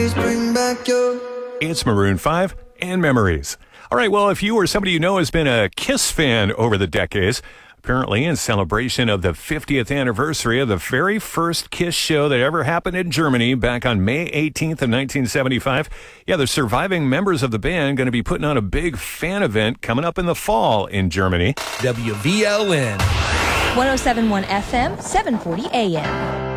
It's Maroon 5 and Memories. All right, well, if you or somebody you know has been a Kiss fan over the decades, apparently in celebration of the 50th anniversary of the very first Kiss show that ever happened in Germany back on May 18th of 1975, the surviving members of the band going to be putting on a big fan event coming up in the fall in Germany. WVLN 107.1 FM, 740 AM.